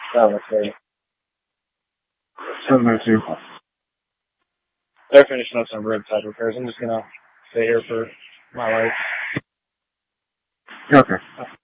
Oh, okay. 702. They're finishing up some roadside repairs. I'm just gonna stay here for my life. Okay.